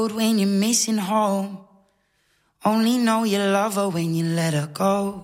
When you're missing home, only know you love her when you let her go.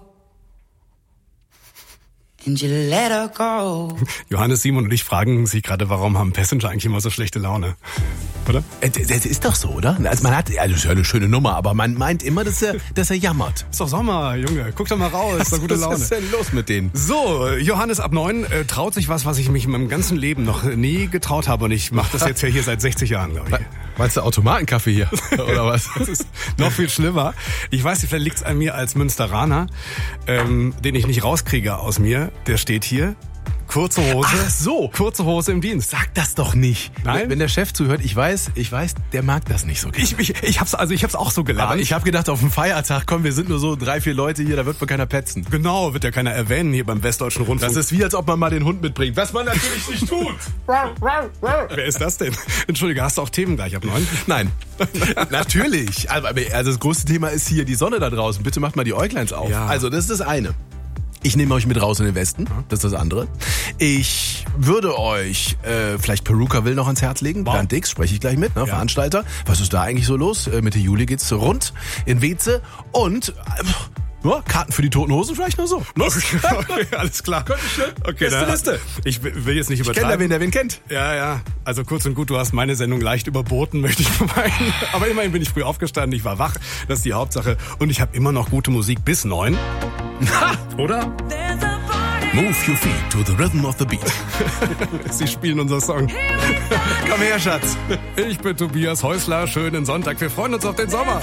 And you let her go. Johannes, Simon und ich fragen sich gerade, warum haben Passenger eigentlich immer so schlechte Laune? Oder? Das ist doch so, oder? Also man hat, also ist ja eine schöne Nummer, aber man meint immer, dass er jammert. Ist doch Sommer, Junge. Guck doch mal raus, ist doch gute Laune. Was ist denn los mit denen? So, Johannes ab 9 traut sich was ich mich in meinem ganzen Leben noch nie getraut habe. Und ich mache das jetzt ja hier seit 60 Jahren, glaube ich. Meinst du Automatenkaffee hier? Oder was? Das ist noch viel schlimmer. Ich weiß nicht, vielleicht liegt's an mir als Münsteraner, den ich nicht rauskriege aus mir. Der steht hier. Kurze Hose. Ach so. Kurze Hose im Dienst. Sag das doch nicht. Nein? Wenn der Chef zuhört, ich weiß, der mag das nicht so gerne. Ich hab's auch so gelernt. Aber ich habe gedacht, auf dem Feiertag, komm, wir sind nur so 3, 4 Leute hier, da wird wohl keiner petzen. Genau, wird ja keiner erwähnen hier beim Westdeutschen Rundfunk. Das ist wie, als ob man mal den Hund mitbringt, was man natürlich nicht tut. Wer ist das denn? Entschuldige, hast du auch Themen gleich ab 9? Nein. Natürlich. Also das größte Thema ist hier die Sonne da draußen. Bitte macht mal die Äugleins auf. Ja. Also das ist das eine. Ich nehme euch mit raus in den Westen, das ist das andere. Ich würde euch vielleicht Peruka will noch ans Herz legen. Wow. Bernd Dix, spreche ich gleich mit, ne, Veranstalter. Was ist da eigentlich so los? Mitte Juli geht's rund in Weze und Karten für die Toten Hosen vielleicht nur so. Los. Okay, alles klar. Okay, Liste. Ich will jetzt nicht übertreiben. Ich kenne wen kennt. Ja. Also kurz und gut, du hast meine Sendung leicht überboten, möchte ich meinen. Aber immerhin bin ich früh aufgestanden, ich war wach, das ist die Hauptsache. Und ich habe immer noch gute Musik bis 9. Oder? Move your feet to the rhythm of the beat. Sie spielen unser Song. Komm her, Schatz. Ich bin Tobias Häusler, schönen Sonntag. Wir freuen uns auf den Sommer.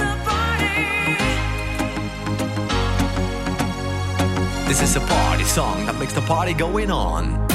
This is a party song that makes the party going on.